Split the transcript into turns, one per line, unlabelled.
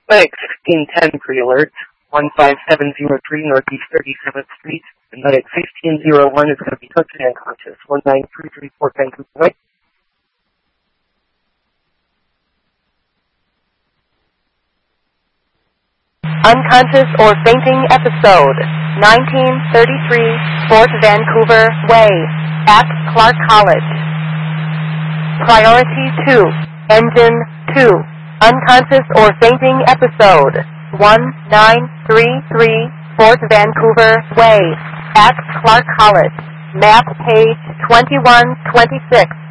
Medic 1610 pre-alert, 15703 Northeast 37th Street, and Medic 1601 is going to be touching unconscious, 19334 Vancouver Way.
Unconscious or fainting episode, 1933 Fort Vancouver Way, at Clark College. Priority 2, Engine 2, unconscious or fainting episode, 1933 Fort Vancouver Way, at Clark College. Map page 2126.